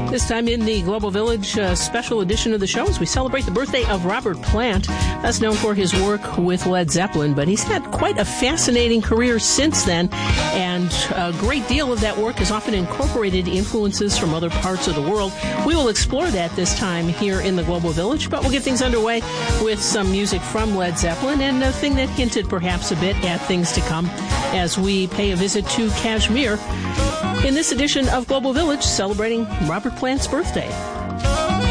This time in the Global Village special edition of the show as we celebrate the birthday of Robert Plant, best known for his work with Led Zeppelin, but he's had quite a fascinating career since then, and a great deal of that work has often incorporated influences from other parts of the world. We will explore that this time here in the Global Village, but we'll get things underway with some music from Led Zeppelin and a thing that hinted perhaps a bit at things to come as we pay a visit to Kashmir in this edition of Global Village celebrating Robert Plant's birthday.